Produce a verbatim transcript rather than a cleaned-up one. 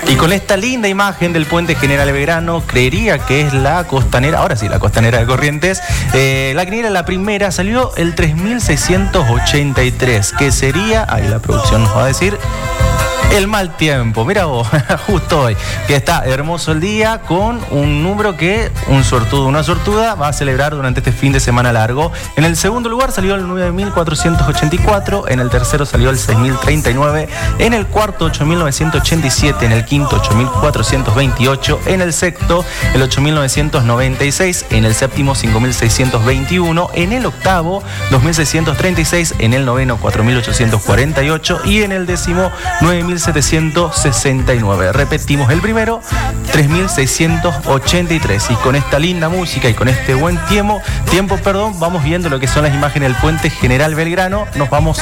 Y con esta linda imagen del puente General Belgrano, creería que es la costanera, ahora sí, la costanera de Corrientes, eh, la quiniela, la primera, salió el tres mil seiscientos ochenta y tres, que sería, ahí la producción nos va a decir, el mal tiempo. Mira vos, justo hoy, que está hermoso el día, con un número que un sortudo, una sortuda va a celebrar durante este fin de semana largo. En el segundo lugar salió el nueve mil cuatrocientos ochenta y cuatro, en el tercero salió el seis mil treinta y nueve, en el cuarto ocho mil novecientos ochenta y siete, en el quinto ocho mil cuatrocientos veintiocho, en el sexto el ocho mil novecientos noventa y seis, en el séptimo cinco mil seiscientos veintiuno, en el octavo dos mil seiscientos treinta y seis, en el noveno cuatro mil ochocientos cuarenta y ocho y en el décimo nueve mil setecientos sesenta y nueve. Repetimos el primero, tres mil seiscientos ochenta y tres. Y con esta linda música y con este buen tiempo, tiempo, perdón, vamos viendo lo que son las imágenes del puente General Belgrano. Nos vamos